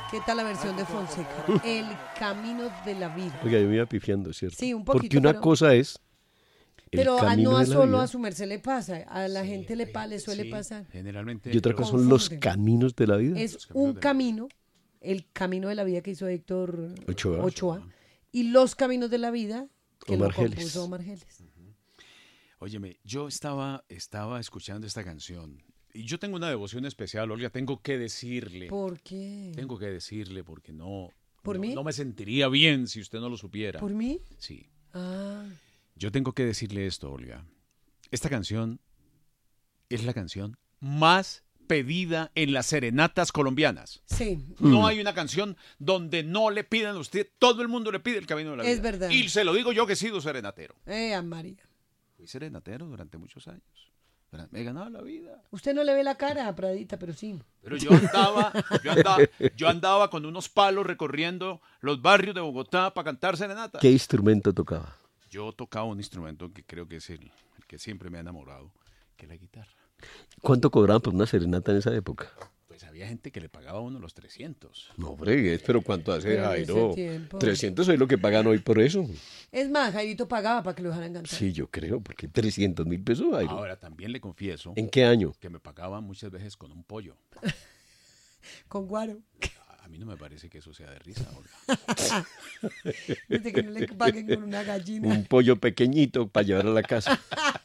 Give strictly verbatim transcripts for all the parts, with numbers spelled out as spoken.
¿Qué tal la versión de Fonseca? El camino de la vida. Oiga, yo me iba pifiando, ¿cierto? Sí, un poquito. Porque una pero, cosa es el pero a- camino no a de la solo vida, a su merced le pasa, a la Sí, gente le, pa- le suele sí, pasar. Generalmente. y otra pero- cosa son los confunden. caminos de la vida. Es Los caminos un de la camino, el camino de la vida que hizo Héctor Ochoa. Ochoa, y los caminos de la vida que Omar lo Geles. compuso Omar Geles. Óyeme, yo estaba, estaba escuchando esta canción y yo tengo una devoción especial, Olga, tengo que decirle. ¿Por qué? Tengo que decirle porque no, ¿Por no, mí? no me sentiría bien si usted no lo supiera. ¿Por mí? Sí. Ah, Yo tengo que decirle esto, Olga. Esta canción es la canción más pedida en las serenatas colombianas. sí. No hay una canción donde no le pidan a usted, todo el mundo le pide el camino de la vida. Es verdad. Y se lo digo yo que he sido serenatero. Eh, María. Fui serenatero durante muchos años. Me he ganado la vida. Usted no le ve la cara a Pradita, pero sí. Pero yo andaba, yo andaba, yo andaba con unos palos recorriendo los barrios de Bogotá para cantar serenata. ¿Qué instrumento tocaba? Yo tocaba un instrumento que creo que es el, el que siempre me ha enamorado, que es la guitarra. ¿Cuánto cobraban por una serenata en esa época? Pues había gente que le pagaba a uno los trescientos. No, bregues, pero ¿cuánto hace, Pero en ese Jairo? tiempo. trescientos es lo que pagan hoy por eso. Es más, Jairito pagaba para que lo dejaran cantar. Sí, yo creo, porque trescientos mil pesos, Jairo. Ahora también le confieso ¿En qué año? que me pagaban muchas veces con un pollo. Con guaro. A, a mí no me parece que eso sea de risa, Olga. Desde que no le paguen con una gallina. Un pollo pequeñito para llevar a la casa.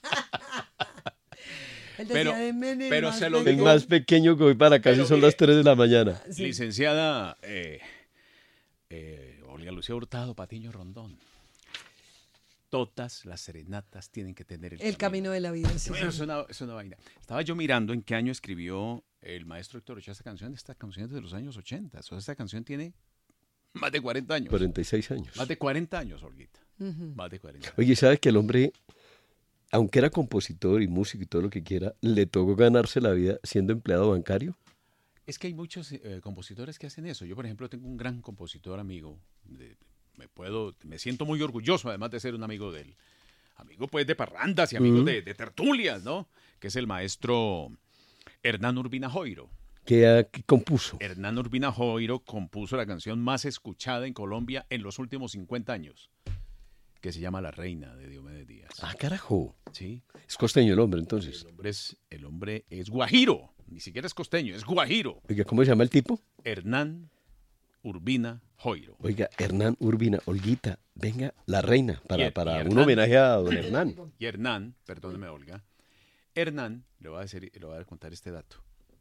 Él decía, Pero- "Denme el pero más se lo El pequeño". más pequeño que voy para la casa Pero y son mire, las tres de la mañana. Sí. Licenciada eh, eh, Olga Lucía Hurtado Patiño Rondón. Todas las serenatas tienen que tener el, El camino de la vida. Sí, Bueno, sí. es, una, es una vaina. Estaba yo mirando en qué año escribió el maestro Héctor Ochoa esta canción. Esta canción es de los años ochenta. O sea, esta canción tiene más de cuarenta años. cuarenta y seis años. Más de cuarenta años, Olguita. Ujú. Más de cuarenta. Oye, ¿sabes que el hombre, aunque era compositor y músico y todo lo que quiera, le tocó ganarse la vida siendo empleado bancario? Es que hay muchos eh, compositores que hacen eso. Yo, por ejemplo, tengo un gran compositor amigo. de- me puedo, me siento muy orgulloso, además de ser un amigo de él. Amigo, pues, de parrandas y amigo Ujú. de, de tertulias, ¿no? Que es el maestro Hernán Urbina Joiro. ¿Qué, ah, qué compuso? Hernán Urbina Joiro compuso la canción más escuchada en Colombia en los últimos cincuenta años, que se llama La Reina, de Diomedes Díaz. Ah, carajo. Sí, Es costeño el hombre, entonces. el hombre es, el hombre es guajiro, ni siquiera es costeño, es guajiro. Oiga, ¿cómo se llama el tipo? Hernán Urbina Joiro. Oiga, Hernán Urbina, Olguita, venga, la reina, para, Y- y para un Hernán. homenaje a don Hernán. Y Hernán, perdóneme Olga, Hernán, le voy a decir, le voy a contar este dato.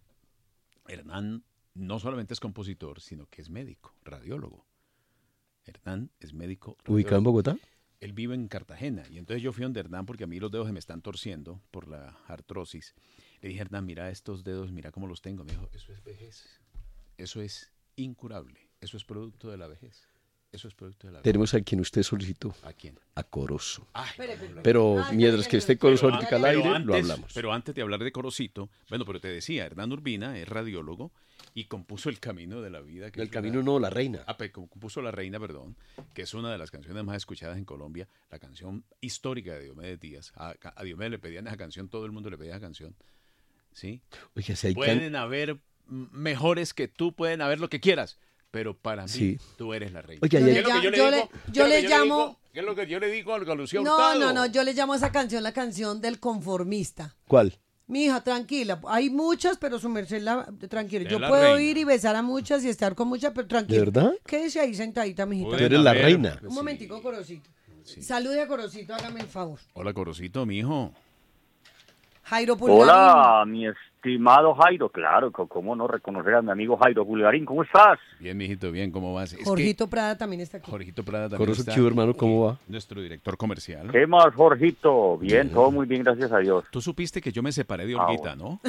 Hernán no solamente es compositor, sino que es médico, radiólogo. Hernán es médico. ¿Ubicado en radiólogo. Bogotá? Él vive en Cartagena. Y entonces yo fui a donde Hernán porque a mí los dedos se me están torciendo por la artrosis. Le dije, Hernán, mira estos dedos, mira cómo los tengo. Me dijo, eso es vejez. Eso es incurable. Eso es producto de la vejez. Eso es producto de la vejez. Tenemos a quien usted solicitó, ¿A quién? a Corozo. Ay, Espere, no, no, Pero Ay, mientras ay, que ay, esté ay. Corozo Pero ahorita al antes- aire, pero lo antes- hablamos. Pero antes de hablar de Corocito, bueno, pero te decía, Hernán Urbina es radiólogo y compuso El Camino de la Vida. Que El es camino una- no, la reina. Ah, pe- compuso La Reina, perdón, que es una de las canciones más escuchadas en Colombia, la canción histórica de Diomedes Díaz. A, a Diomedes le pedían esa canción, todo el mundo le pedía esa canción. ¿Sí? Oiga, si hay can- Pueden haber mm, mejores que tú, pueden haber lo que quieras, pero para mí Sí. tú eres la reina. Oiga, Yo y le hay- ¿Qué es lo que llamo- le yo digo? le- ¿Qué es yo lo le que llamo- digo? ¿Qué es lo que yo le digo a Olga Lucía No, Hurtado? no, no, yo le llamo a esa canción la canción del conformista. ¿Cuál? Mi hija, tranquila, hay muchas, pero su merced, la, tranquila. Es Yo la puedo reina. ir y besar a muchas y estar con muchas, pero tranquila. ¿De verdad? Quédese ahí sentadita, mijita. Pueden Tú eres la haber- reina. Un Sí. momentico, Corocito. Sí. Salude a Corocito, hágame el favor. Hola, Corocito, mi hijo. Jairo Pulgarín. Hola, mi estimado Jairo. Claro, co- cómo no reconocer a mi amigo Jairo Pulgarín. ¿Cómo estás? Bien, mijito, bien, ¿cómo vas? Es que Jorgito Prada también está aquí. Jorgito Prada también Corozo está, Chivo, hermano, ¿cómo va? nuestro director comercial. ¿Qué más, Jorgito? Bien, Bien. todo muy bien, gracias a Dios. Tú supiste que yo me separé de Ah, Olguita, ¿no?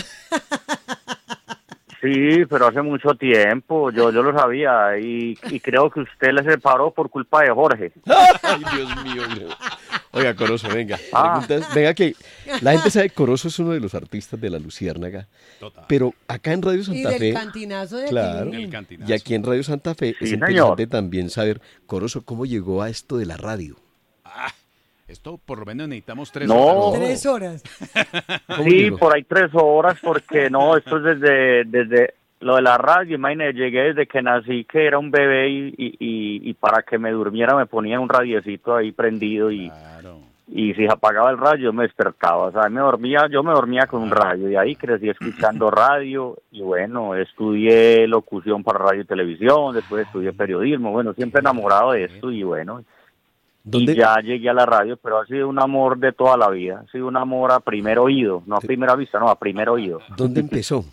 Sí, pero hace mucho tiempo, yo, yo lo sabía y, y creo que usted le separó por culpa de Jorge. Ay, Dios mío. Dios. Oiga, Corozo, venga. Ah. Preguntas- venga que la gente sabe que Corozo es uno de los artistas de la Luciérnaga, Total. pero acá en Radio Y Santa del Fe, cantinazo de claro, aquí. El cantinazo. y aquí en Radio Santa Fe Sí, es señor. interesante también saber, Corozo, cómo llegó a esto de la radio. Ah, esto por lo menos necesitamos tres No. horas. Tres horas. ¿Cómo Sí, llegó? por ahí tres horas, porque no, esto es desde, desde lo de la radio, imagínate, llegué desde que nací, que era un bebé y, y, y, y para que me durmiera me ponía un radiecito ahí prendido y, Claro. y si se apagaba el radio yo me despertaba, o sea, me dormía, yo me dormía con un radio y ahí crecí escuchando radio y bueno, estudié locución para radio y televisión, después estudié periodismo, bueno, siempre enamorado de esto y bueno, ¿Dónde? y ya llegué a la radio, pero ha sido un amor de toda la vida, ha sido un amor a primer oído, no a primera vista, no, a primer oído. ¿Dónde empezó?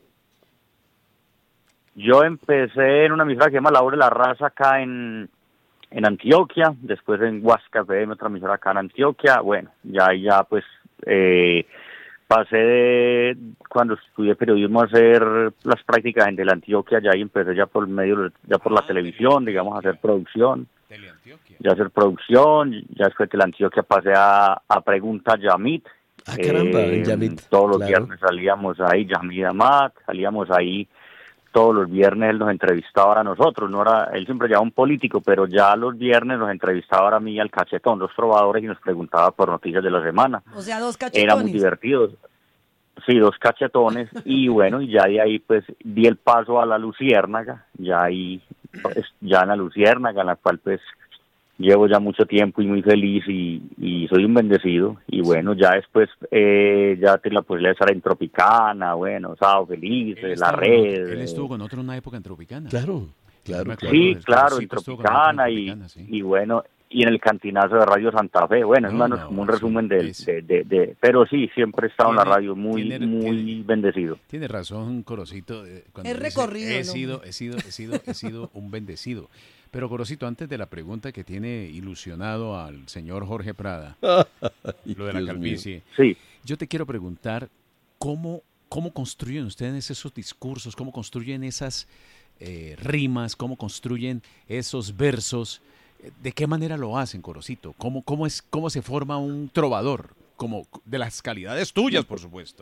Yo empecé en una emisora que se llama La Hora de la Raza acá en, en Antioquia, después en Huasca F M, otra emisora acá en Antioquia, bueno, ya ya pues eh, pasé de, cuando estudié periodismo a hacer las prácticas en Tele Antioquia, ya ahí empecé ya por medio, ya por la televisión, digamos, a hacer producción, Teleantioquia. ya hacer producción, ya después de Tele Antioquia pasé a, a Pregunta Yamit. Ah, caramba, en Eh, Yamit, Todos los claro. viernes salíamos ahí, Yamit Amat, salíamos ahí todos los viernes, él nos entrevistaba a nosotros, no era, él siempre llevaba un político, pero ya los viernes nos entrevistaba a mí y al Cachetón, los trovadores, y nos preguntaba por noticias de la semana. O sea, dos Era cachetones. muy divertido. Sí, dos cachetones, y bueno, y ya de ahí pues di el paso a la Luciérnaga, ya ahí, pues, ya en la Luciérnaga, en la cual pues llevo ya mucho tiempo y muy feliz y, y soy un bendecido, y bueno, ya después eh, ya tengo la posibilidad de estar en Tropicana, bueno, Sábado Feliz, Él La estuvo con Red. otro- Él eh, estuvo con otro en una época en Tropicana. Claro, claro, me claro. acuerdo. Sí, el claro, en Carlosito estuvo con nosotros en Tropicana y, Tropicana, sí. y bueno, y en el cantinazo de Radio Santa Fe, bueno, es No, más no, como un sí, resumen del- es- de, de, de, pero sí, siempre he estado en la Tiene- radio muy, tiene- muy tiene- bendecido. Tiene razón, Corocito. eh, cuando Es dice, recorrido He el sido, hombre". he sido, he sido, he sido un bendecido. Pero Corocito, antes de la pregunta que tiene ilusionado al señor Jorge Prada, Ay, lo de la Dios calvicie, Sí. yo te quiero preguntar cómo, cómo construyen ustedes esos discursos, cómo construyen esas eh, rimas, cómo construyen esos versos, eh, de qué manera lo hacen, Corocito, cómo, cómo, es, cómo se forma un trovador, como de las calidades tuyas, por supuesto.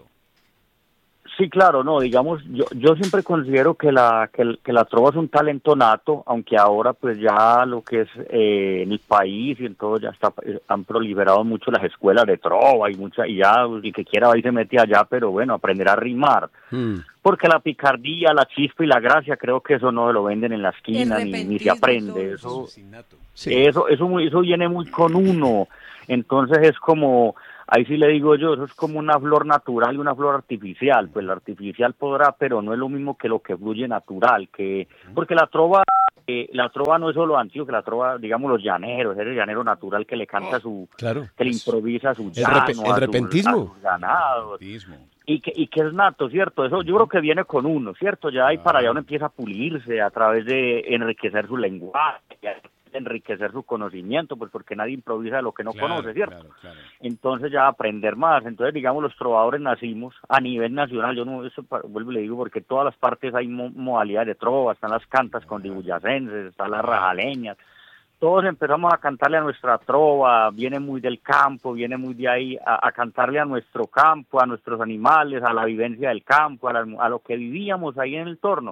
Sí, claro, no, digamos, yo, yo siempre considero que la, que, el- que la trova es un talento nato, aunque ahora pues ya lo que es eh, en el país y en todo ya está, eh, han proliferado mucho las escuelas de trova y mucha, y ya el que quiera va y se mete allá, pero bueno, aprender a rimar. mío. Porque la picardía, la chispa y la gracia, creo que eso no lo venden en la esquina ni, ni se repentismo y todo aprende. eso. Eso, Sí. eso, eso, muy- eso viene muy con uno. Entonces es como, ahí sí le digo yo, eso es como una flor natural y una flor artificial. Pues la artificial podrá, pero no es lo mismo que lo que fluye natural. que Porque la trova, eh, la trova no es solo antiguo, que la trova, digamos, los llaneros, es el llanero natural que le canta su, Claro. que le improvisa su El llano, repe- el a sus- repentismo. a sus ganados. Repentismo. Y que, y que es nato, ¿cierto? Eso yo creo que viene con uno, ¿cierto? Ya ahí para allá uno empieza a pulirse a través de enriquecer su lenguaje, enriquecer su conocimiento, pues porque nadie improvisa de lo que no Claro, conoce, ¿cierto? claro, claro. Entonces ya aprender más. Entonces, digamos, los trovadores nacimos a nivel nacional, yo no, eso pa- vuelvo y le digo, porque en todas las partes hay mo- modalidades de trova, están las cantas condibuyacenses, están las rajaleñas, todos empezamos a cantarle a nuestra trova, viene muy del campo, viene muy de ahí, a, a cantarle a nuestro campo, a nuestros animales, a la vivencia del campo, a, la- a lo que vivíamos ahí en el entorno.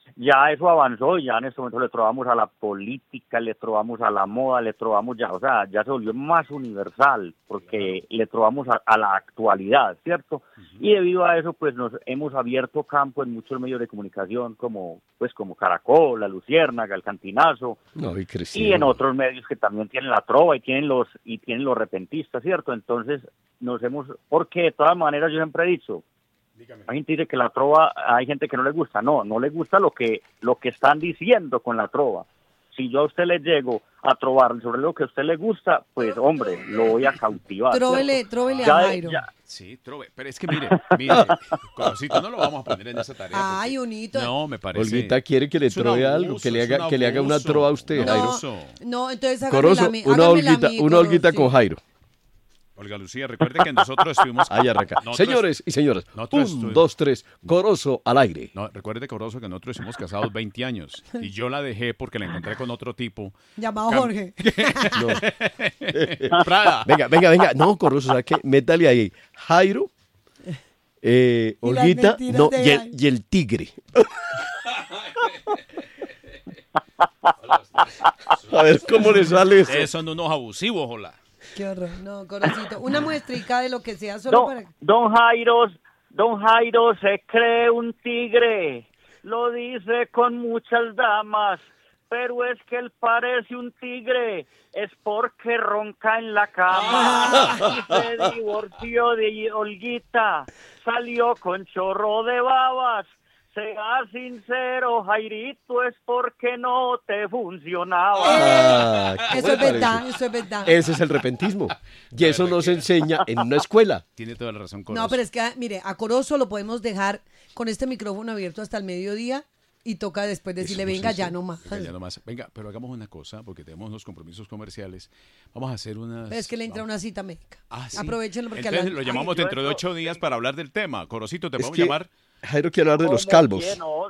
Ya eso avanzó y ya en este momento le trovamos a la política, le trovamos a la moda, le trovamos ya, o sea, ya se volvió más universal porque le trovamos a, a la actualidad, ¿cierto? Y debido a eso, pues nos hemos abierto campo en muchos medios de comunicación como, pues como Caracol, La Luciérnaga, El Cantinazo, No, y y creció. en otros medios que también tienen la trova y tienen los y tienen los repentistas, ¿cierto? Entonces nos hemos, porque de todas maneras yo siempre he dicho, hay gente que dice que la trova, hay gente que no le gusta, no, no le gusta lo que lo que están diciendo con la trova. Si yo a usted le llego a trobar sobre lo que a usted le gusta, pues hombre, lo voy a cautivar. Tróvele, ¿cierto? tróvele Ya a de- Jairo. ya- Sí, trove. Pero es que mire, mire, Corocito, no lo vamos a poner en esa tarea. porque- Ay, Unito. No, me parece. Olguita quiere que le Es un trove abuso, algo, que le es haga, un que le haga una abuso, trova a usted, un Jairo. abuso. No, entonces hágamela Corozo, a mí, una hágamela a olguita, mí, una olguita Corozo, con sí. Jairo. Olga Lucía, recuerde que nosotros estuvimos... Ahí arranca. Nosotros- Señores y señoras, nosotros un, estu- dos, tres, Corozo al aire. No, recuerde, Corozo, que nosotros estuvimos casados veinte años y yo la dejé porque la encontré con otro tipo. Llamado Cam- Jorge. Prada. Venga, venga, venga. No, Corozo, ¿sabes qué? Métale ahí. Jairo, eh, Y las Olguita, mentiras no, de y el, Jairo. y el tigre. A ver cómo le sale eso. Ustedes son unos abusivos, hola. Qué horror. No, Corocito. Una muestrica de lo que sea solo Don, para... don Jairo, don Jairo se cree un tigre lo dice con muchas damas, pero es que él parece un tigre, es porque ronca en la cama. Y se divorció de Olguita, salió con chorro de babas. Sea sincero, Jairito, es porque no te funcionaba. Ah, ¿cómo Eso le es verdad, parece? eso es verdad. Ese es el repentismo. Y eso no se enseña en una escuela. Tiene toda la razón, Corozo. No, pero es que, mire, a Corozo lo podemos dejar con este micrófono abierto hasta el mediodía y toca después decirle, Eso, venga, sí, ya sí. no más. Venga, ya no más. Venga, pero hagamos una cosa, porque tenemos unos compromisos comerciales. Vamos a hacer unas... Pero es que le entra vamos- una cita médica. Ah, sí. Aprovechenlo porque a Entonces la- lo llamamos Ay, yo dentro de eso- ocho días para hablar del tema. Corocito, ¿te Es podemos que llamar? Jairo quiere hablar de los ¿Cómo calvos. que no?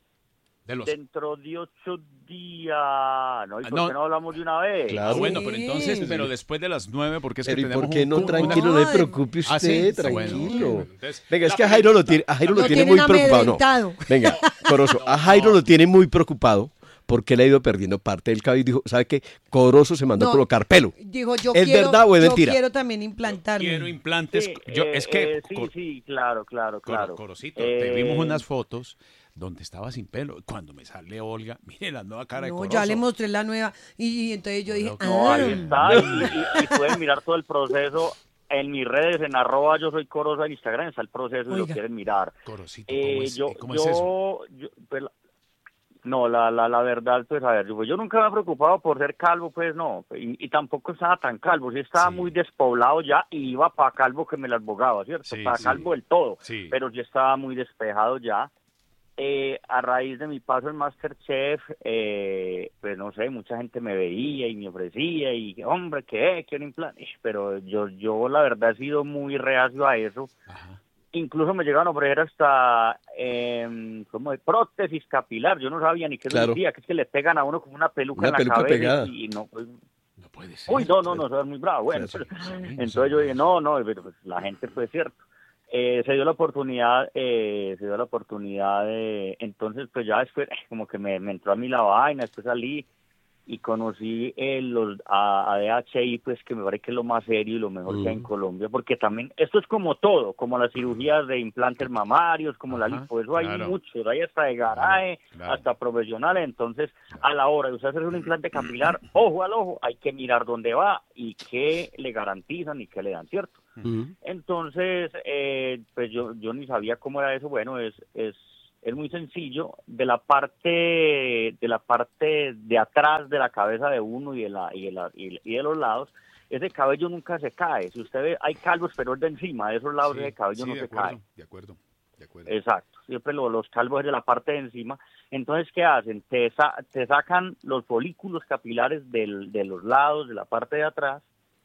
De los... Dentro de ocho días. ¿No? ¿Y Ah, por no. qué no hablamos de una vez? Claro. Ah, bueno, pero Sí. entonces, pero después de las nueve, porque es que Pero ¿y tenemos por qué un- no? un- Tranquilo, no, no se de- preocupe Ah, usted, sí, bueno, tranquilo. bueno, entonces, Venga, es la que a Jairo lo tiene, a Jairo lo Lo tiene tienen muy preocupado. amedrentado. No. Venga, Corozo, a Jairo lo tiene muy preocupado porque él ha ido perdiendo parte del cabello y dijo, ¿sabe qué? Corozo se mandó No. a colocar pelo. Dijo, yo ¿Es quiero, verdad o es yo mentira? quiero también implantarme. Quiero implantes. Sí, yo, eh, es que... eh, sí, Cor- sí, claro, claro, Cor- claro. Corocito, Eh, te vimos unas fotos donde estaba sin pelo. Cuando me sale Olga, mire la nueva cara de No, Corozo. ya le mostré la nueva. Y, y entonces yo dije, No, ah, ahí está. Y, y- y pueden mirar todo el proceso en mis redes, en arroba yo soy Corozo en Instagram, está el proceso y lo Oiga. quieren mirar. Corocito, Eh, ¿cómo es, yo, cómo yo, es eso? yo- pues, la- no, la, la, la verdad, pues a ver, yo, yo nunca me he preocupado por ser calvo, pues no, y, y tampoco estaba tan calvo, sí estaba Sí. muy despoblado ya y iba para calvo que me las bogaba, ¿cierto? Sí, para sí. calvo del todo, Sí. pero yo estaba muy despejado ya. Eh, a raíz de mi paso en MasterChef, eh, pues no sé, mucha gente me veía y me ofrecía y, hombre, ¿qué? Quiero implante. Pero yo, yo la verdad he sido muy reacio a eso. Ajá. Incluso me llegaron a ofrecer hasta, eh, ¿cómo es? Prótesis capilar. Yo no sabía ni qué Claro. decía, que es que le pegan a uno como una peluca Una en la peluca cabeza pegada. y no, pues, No puede ser. uy, no, no, no, eso es muy bravo. Bueno, Claro. pero- Sí, entonces sí. yo dije, no, no, pero pues, la gente fue cierto. Eh, se dio la oportunidad, eh, se dio la oportunidad de, entonces pues ya después, eh, como que me, me entró a mí la vaina, después salí y conocí eh, los, a, a D H I, pues que me parece que es lo más serio y lo mejor que hay en Mm. Colombia, porque también, esto es como todo, como las cirugías de implantes mamarios, como la Ajá, lipo, eso hay claro. muchos, hay hasta de garaje, claro. hasta profesionales, entonces a la hora de usted hacer un implante capilar, ojo al ojo, hay que mirar dónde va y qué le garantizan y qué le dan, ¿cierto? Ujú. Entonces, eh, pues yo, yo ni sabía cómo era eso. Bueno, es, es, es muy sencillo. De la parte, de la parte de atrás de la cabeza de uno y de la, y de la, y y de los lados, ese cabello nunca se cae. Si usted ve, hay calvos, pero es de encima, de esos lados Sí, ese cabello sí, no de se acuerdo, cae. de acuerdo, de acuerdo. Exacto, siempre lo- los calvos es de la parte de encima. Entonces, ¿qué hacen? Te, sa- te sacan los folículos capilares del, de los lados, de la parte de atrás,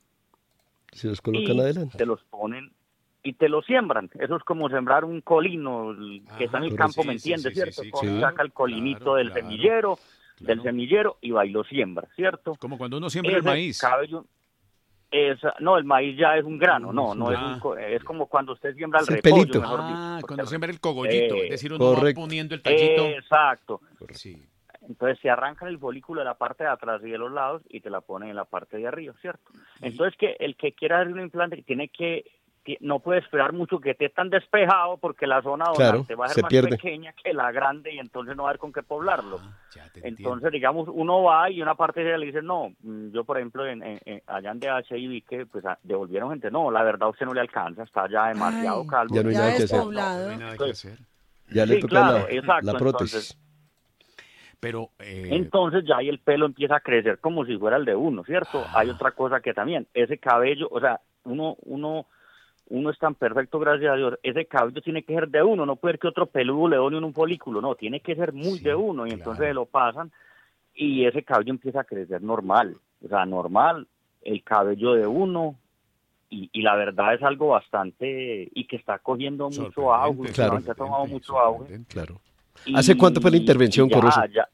Se los colocan y adelante. te los ponen y te los siembran. Eso es como sembrar un colino el que está en el Ajá, campo, sí, ¿me sí, entiendes? sí, sí, ¿Cierto? sí, Coge, claro, saca el colinito claro, del claro, semillero, claro. del semillero y va y lo siembra, ¿cierto? Como cuando uno siembra el Ese maíz. cabello, esa- no, el maíz ya es un grano, no, no es Ah. un, co- es como cuando usted siembra el Es el repollo, pelito. mejor Ah, dicho. cuando porque- siembra el cogollito, Eh, es decir, uno correcto. va poniendo el tallito. Exacto. Sí. Entonces se arrancan el folículo de la parte de atrás y de los lados y te la ponen en la parte de arriba, ¿cierto? Entonces que el que quiera hacer un implante tiene que, ti- no puede esperar mucho que esté tan despejado porque la zona Claro, donante va a ser se más pierde. pequeña que la grande y entonces no va a haber con qué poblarlo. Ah, ya te entiendo. Entonces, digamos, uno va y una parte de ella le dice, no, mm, yo por ejemplo, en, en- en- allá en D H I vi que pues a- devolvieron gente, no, la verdad a usted no le alcanza, está ya demasiado Ay, calvo. Ya no hay ya nada que hacer. despoblado. No hay nada que Pues, hacer. Ya le sí, toca claro, la, exacto, la prótesis. entonces- Pero, eh, Entonces ya ahí el pelo empieza a crecer como si fuera el de uno, ¿cierto? Ah. Hay otra cosa que también, ese cabello, o sea, uno, uno, uno es tan perfecto, gracias a Dios, ese cabello tiene que ser de uno, no puede ser que otro peludo le done un folículo, no, tiene que ser muy Sí, de uno, y claro. entonces lo pasan y ese cabello empieza a crecer normal, o sea, normal, el cabello de uno, y, y la verdad es algo bastante, y que está cogiendo mucho sorprendente, auge, Claro. últimamente ha tomado sorprendente, mucho auge. sorprendente. Claro. Y- ¿Hace cuánto fue la intervención, y ya, Corozo? ya.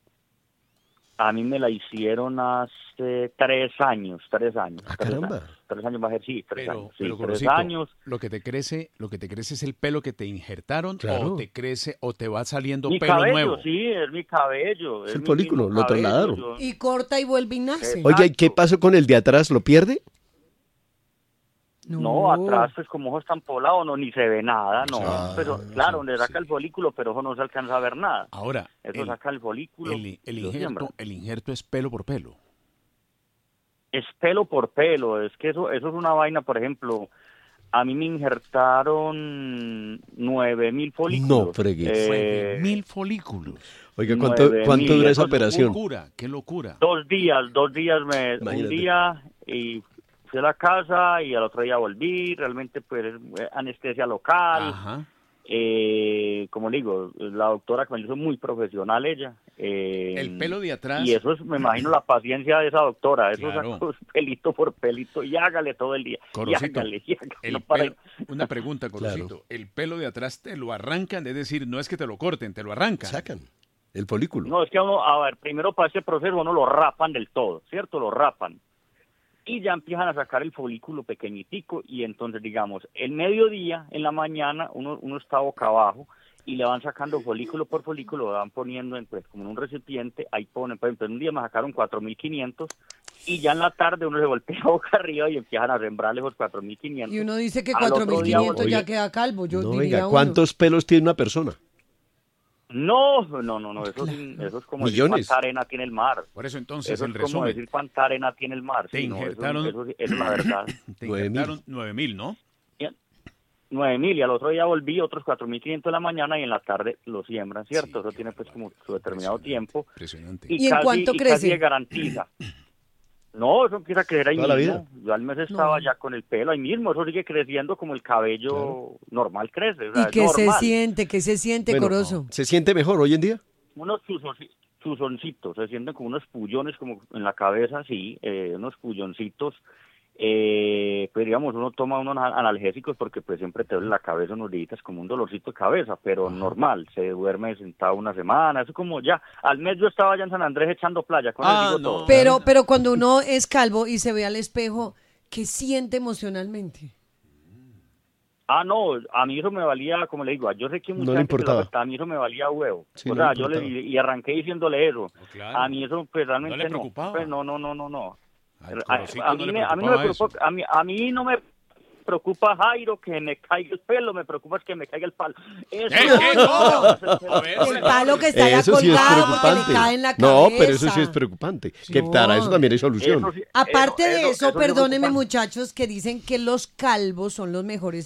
A mí me la hicieron hace tres años, tres años. Ah, tres caramba. años, tres años bajé, sí, tres Pero, años. Sí, pero tres Corocito, años. lo que te crece, lo que te crece es el pelo que te injertaron Claro. o te crece o te va saliendo Mi pelo cabello, nuevo. sí, es mi cabello. Es el mi folículo, mismo lo cabello, trasladaron. yo- Y corta y vuelve y nace. Eh, Oye, ¿y qué Exacto. pasó con el de atrás? ¿Lo pierde? No. No, atrás pues como ojo está empolado, no, ni se ve nada, no. Ah, pero claro, sí, donde saca sí. el folículo, pero ojo no se alcanza a ver nada. Ahora, Eso el, saca el folículo. el, el y lo siembra. injerto, el injerto es pelo por pelo. Es pelo por pelo, es que eso, eso es una vaina, por ejemplo, a mí me injertaron nueve mil folículos. No fregues. Eh, Mil folículos. Oiga, ¿cuánto, nueve cuánto mil, dura eso esa es ¡Qué operación? locura! ¡Qué locura! Dos días, dos días, me, un Imagínate. día y fui a la casa y al otro día volví, realmente pues eh, anestesia local, Ajá. eh, como le digo, la doctora que me lo hizo muy profesional ella. eh, El pelo de atrás. Y eso es, me imagino, la paciencia de esa doctora, eso Claro. sacó pelito por pelito y hágale todo el día, y Corocito, hágale, y hágale, el no para- pelo- una pregunta, Corocito. El pelo de atrás te lo arrancan, es decir, no es que te lo corten, te lo arrancan. Sacan el folículo. No, es que a uno, a ver, primero para ese proceso uno lo rapan del todo, ¿cierto? Lo rapan. Y ya empiezan a sacar el folículo pequeñitico y entonces, digamos, el mediodía, en la mañana, uno, uno está boca abajo y le van sacando folículo por folículo, lo van poniendo en, pues, como en un recipiente, ahí ponen, por ejemplo, en un día me sacaron cuatro mil quinientos y ya en la tarde uno se voltea boca arriba y empiezan a sembrarle los cuatro mil quinientos. Y uno dice que Al cuatro otro mil día quinientos ya Oye, queda calvo, yo No, diría venga, uno. ¿cuántos pelos tiene una persona? No, no, no, no, eso, es, eso es como Millones. decir cuánta arena tiene el mar. Por eso entonces, Eso en es como resumen, decir cuánta arena tiene el mar. Te Sí, no, eso- injertaron- eso, sí, eso es la verdad. te Nueve mil. injertaron nueve mil, ¿no? nueve mil y al otro día volví otros cuatro mil quinientos de la mañana y en la tarde lo siembran, ¿cierto? Sí, Eso qué tiene pues barbaridad. como su determinado Impresionante, tiempo. Impresionante. ¿Y en casi- cuánto y crece? casi se garantiza. No, eso empieza a crecer ahí Toda la mismo. vida. Yo al mes estaba No. ya con el pelo ahí mismo, eso sigue creciendo como el cabello normal crece. O sea, ¿Y es qué se normal. siente? ¿Qué se siente, Bueno, Corozo? ¿se siente mejor hoy en día? Unos chuzonci- chuzoncitos, se sienten como unos pullones como en la cabeza, sí, eh, unos pulloncitos. Eh, pues digamos, uno toma unos analgésicos porque pues siempre te duele la cabeza unos días como un dolorcito de cabeza, pero normal, se duerme sentado una semana, eso como ya, al mes yo estaba allá en San Andrés echando playa, con Ah, eso digo no. todo. Pero, pero cuando uno es calvo y se ve al espejo, ¿qué siente emocionalmente? Ah, no, a mí eso me valía, como le digo, yo sé que No mucha le gente que lo importaba. afectaba, a mí eso me valía huevo. Sí, o no sea, le yo le importaba. y arranqué diciéndole eso. claro. A mí eso pues realmente ¿No le preocupaba? Pues, no, no, no, no, no. Al A, Corocito a no mí le me, a mí no me preocupaba preocupa, a mí, a mí no me preocupa Jairo que me caiga el pelo, me preocupa es que me caiga el palo. Eso ¿Eh, no, qué? no, ¿Cómo? no, A ver, El señor. palo que está allá Eso sí es colgado porque le preocupante. cae en la cabeza. No, pero eso sí es preocupante. Que No. para eso también hay solución. Eso sí- Aparte eso- de eso- eso, eso sí es perdónenme preocupante. muchachos, que dicen que los calvos son los mejores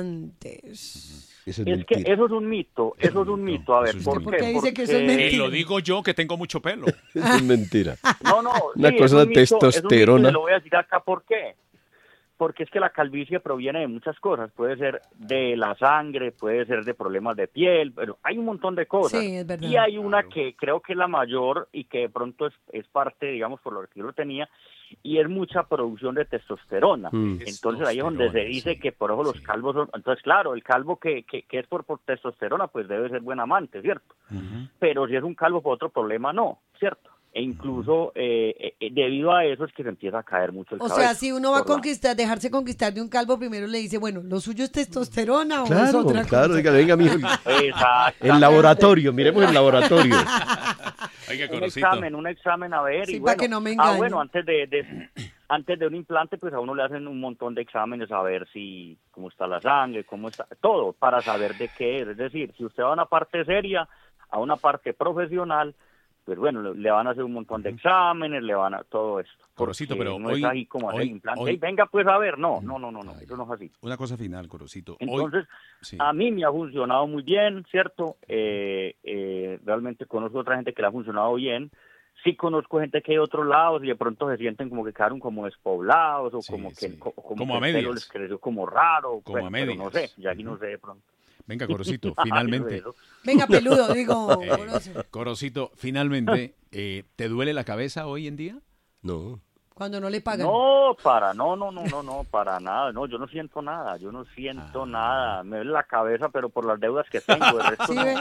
amantes. Eso es, Es que mentira. eso es un mito, eso es un mito. A ver, Eso es ¿por un qué? mito. ¿Por qué dice que eso es Porque- mentira? Y lo digo yo que tengo mucho pelo. Eso es mentira. No, no. Una sí, cosa es un mito, testosterona. Es un mito y le voy a decir acá por qué. Porque es que la calvicie proviene de muchas cosas. Puede ser de la sangre, puede ser de problemas de piel, pero hay un montón de cosas. Sí, es verdad. Y hay una Claro. que creo que es la mayor y que de pronto es, es parte, digamos, por lo que yo lo tenía, y es mucha producción de testosterona. Mm. Entonces ahí es donde se Testosterona, dice sí, que por eso los sí. calvos son... Entonces, claro, el calvo que, que, que es por, por testosterona, pues debe ser buen amante, ¿cierto? Ujú. Pero si es un calvo por otro problema, no, ¿cierto? E incluso eh, eh, debido a eso es que se empieza a caer mucho el O cabello. sea, si uno va a por la- conquistar, dejarse conquistar de un calvo, primero le dice, bueno, ¿lo suyo es testosterona o es Claro, otra claro, cosa? diga, venga, mijo. Exactamente. El laboratorio, miremos el laboratorio. Oiga, Un Corocito. examen, un examen a ver. Sí, y para bueno, que no me ah, engañen. bueno, antes de, de- antes de un implante, pues a uno le hacen un montón de exámenes a ver si, cómo está la sangre, cómo está, todo, para saber de qué es. Es decir, si usted va a una parte seria, a una parte profesional, pues bueno, le, le van a hacer un montón de exámenes, le van a todo esto. Corocito, Porque pero no hoy- es ahí como hacer hoy- implante. hoy- "Ey, venga, pues a ver, no, no, no, no, no, Ay, eso no es así. Una cosa final, Corocito. Hoy, Entonces, sí. a mí me ha funcionado muy bien, ¿cierto? Eh, eh, realmente conozco otra gente que le ha funcionado bien. Sí conozco gente que hay de otros lados y de pronto se sienten como que quedaron como despoblados o Sí, como que, sí. co- como Como que a el pelo medias. les creció como raro. Como a bueno, pero no sé, medias. ya aquí no sé de pronto. Venga, Corocito, Ay, finalmente. eso. Venga, peludo, digo, Eh, Corozo. Corocito, finalmente, eh, ¿te duele la cabeza hoy en día? No. Cuando no le pagan. No, para, no, no, no, no, no, para nada, no, yo no siento nada, yo no siento Ah. nada, me duele la cabeza, pero por las deudas que tengo, el resto ¿Sí no. ve?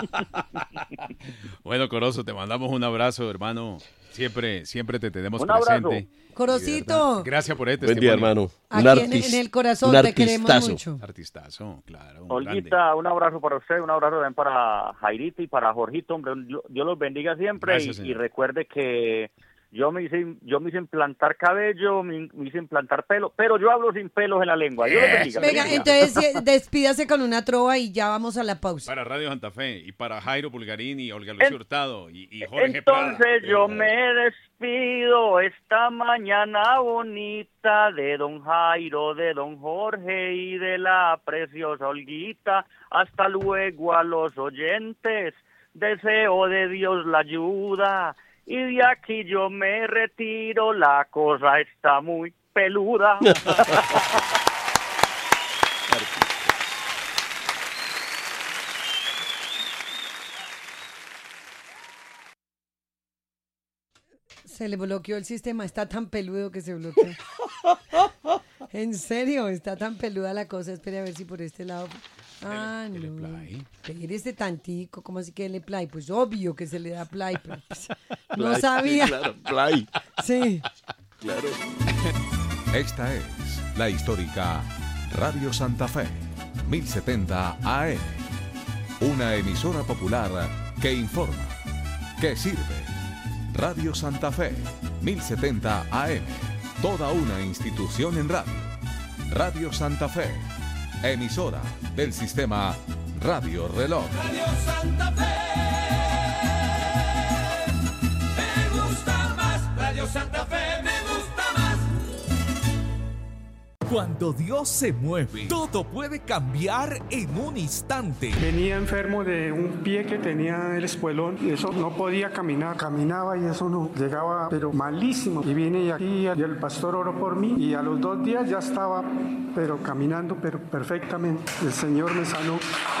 Bueno, Corozo, te mandamos un abrazo, hermano. Siempre, siempre te tenemos Un abrazo. presente. Corocito, Gracias por este Buen día, testimonio. hermano. Un aquí en, artis- en el corazón un te queremos artistazo. mucho. Artistazo, claro. un grande. Olguita, un abrazo para usted, un abrazo también para Jairito y para Jorgito, hombre, Dios Dios los bendiga siempre Gracias, y, señor. y recuerde que Yo me hice, yo me hice implantar cabello, me, me hice implantar pelo, pero yo hablo sin pelos en la lengua. Yo les bendiga. Venga, entonces eh, despídase con una trova y ya vamos a la pausa. Para Radio Santa Fe y para Jairo Pulgarini, Olga Lucía En- Hurtado y, y Jorge Entonces Prada. yo me despido esta mañana bonita de don Jairo, de don Jorge y de la preciosa Olguita. Hasta luego a los oyentes, deseo de Dios la ayuda. Y de aquí yo me retiro, la cosa está muy peluda. Se le bloqueó el sistema, está tan peludo que se bloqueó. En serio, está tan peluda la cosa. Espere a ver si por este lado. Ah, Dele no. play. Espérese tantico, ¿cómo así que dele play? Pues obvio que se le da play, pero pues, no Play, sabía. sí, claro, play, Sí. claro. Esta es la histórica Radio Santa Fe, mil setenta A M. Una emisora popular que informa, que sirve. Radio Santa Fe, mil setenta A M. Toda una institución en radio. Radio Santa Fe, emisora del sistema Radio Reloj. Radio Santa Fe, me gusta más. Radio Santa Fe, me gusta más. Cuando Dios se mueve, todo puede cambiar en un instante. Venía enfermo de un pie que tenía el espuelón y eso no podía caminar. Caminaba y eso no llegaba, pero malísimo. Y vine aquí y el pastor oró por mí y a los dos días ya estaba, pero caminando, pero perfectamente. El Señor me sanó.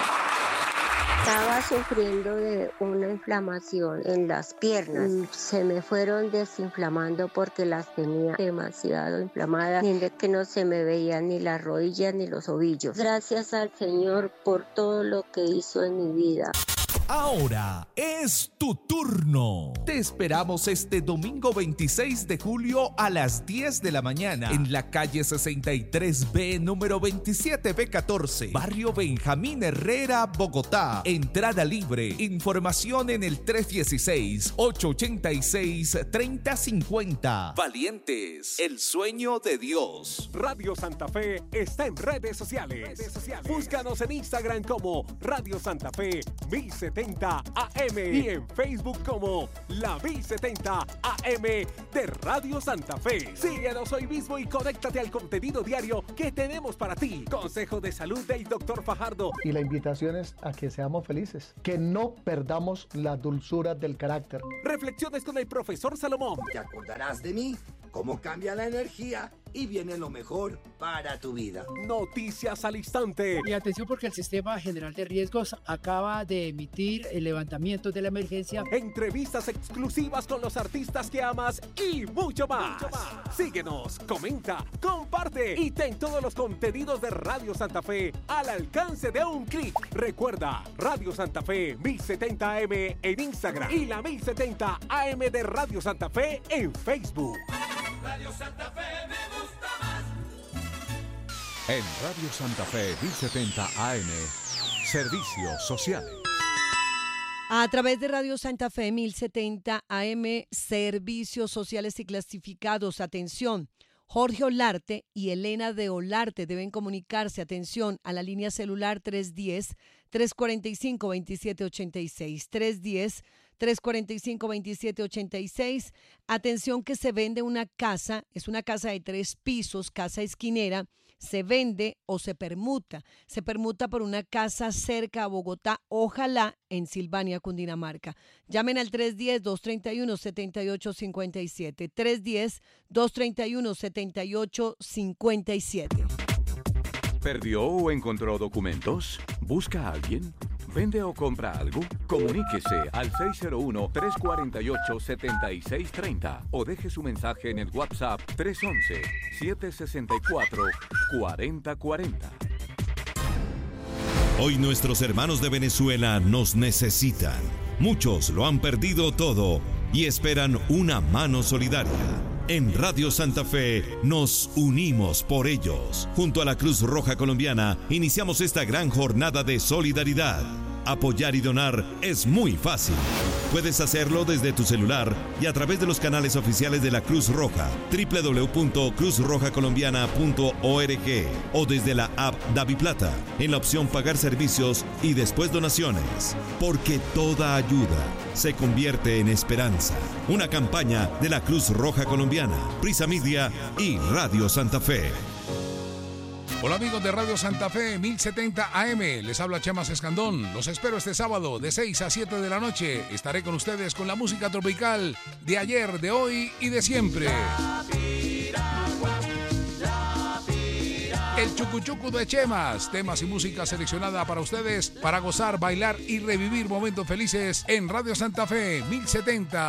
Estaba sufriendo de una inflamación en las piernas. Mm, Se me fueron desinflamando porque las tenía demasiado inflamadas. Miren que no se me veían ni las rodillas ni los ovillos. Gracias al Señor por todo lo que hizo en mi vida. Ahora es tu turno. Te esperamos este domingo veintiséis de julio a las diez de la mañana en la calle sesenta y tres B, número veintisiete B catorce, barrio Benjamín Herrera, Bogotá. Entrada libre. Información en el tres uno seis, ocho ocho seis, tres cero cinco cero. Valientes, el sueño de Dios. Radio Santa Fe está en redes sociales. Redes sociales. Búscanos en Instagram como Radio Santa Fe mil setenta A M y en Facebook como la mil setenta A M de Radio Santa Fe. Síguenos hoy mismo y conéctate al contenido diario que tenemos para ti. Consejo de salud del doctor Fajardo. Y la invitación es a que seamos felices, que no perdamos la dulzura del carácter. Reflexiones con el profesor Salomón. Te acordarás de mí, cómo cambia la energía y viene lo mejor para tu vida. Noticias al instante. Y atención porque el Sistema General de Riesgos acaba de emitir el levantamiento de la emergencia. Entrevistas exclusivas con los artistas que amas y mucho más. Mucho más. Síguenos, comenta, comparte y ten todos los contenidos de Radio Santa Fe al alcance de un clic. Recuerda, Radio Santa Fe mil setenta A M en Instagram y la mil setenta A M de Radio Santa Fe en Facebook. Radio Santa Fe, me gusta más. En Radio Santa Fe mil setenta A M, servicios sociales. A través de Radio Santa Fe mil setenta A M, servicios sociales y clasificados. Atención, Jorge Olarte y Elena de Olarte deben comunicarse, atención, a la línea celular tres uno cero, tres cuatro cinco, dos siete ocho seis, tres uno cero, tres cuatro cinco, dos siete ocho seis. Atención que se vende una casa, es una casa de tres pisos, casa esquinera, se vende o se permuta. Se permuta por una casa cerca a Bogotá, ojalá en Silvania, Cundinamarca. Llamen al tres uno cero, dos tres uno, siete ocho cinco siete, tres uno cero, dos tres uno, siete ocho cinco siete. ¿Perdió o encontró documentos? ¿Busca a alguien? ¿Vende o compra algo? Comuníquese al seis cero uno, tres cuatro ocho, siete seis tres cero o deje su mensaje en el WhatsApp tres uno uno, siete seis cuatro, cuatro cero cuatro cero. Hoy nuestros hermanos de Venezuela nos necesitan. Muchos lo han perdido todo y esperan una mano solidaria. En Radio Santa Fe nos unimos por ellos. Junto a la Cruz Roja Colombiana iniciamos esta gran jornada de solidaridad. Apoyar y donar es muy fácil. Puedes hacerlo desde tu celular y a través de los canales oficiales de la Cruz Roja, doble u doble u doble u punto cruz roja colombiana punto org, o desde la app DaviPlata, en la opción Pagar servicios y después donaciones. Porque toda ayuda se convierte en esperanza. Una campaña de la Cruz Roja Colombiana, Prisa Media y Radio Santa Fe. Hola amigos de Radio Santa Fe mil setenta A M, les habla Chemas Escandón. Los espero este sábado de seis a siete de la noche. Estaré con ustedes con la música tropical de ayer, de hoy y de siempre. El Chucuchucu de Chemas, temas y música seleccionada para ustedes para gozar, bailar y revivir momentos felices en Radio Santa Fe mil setenta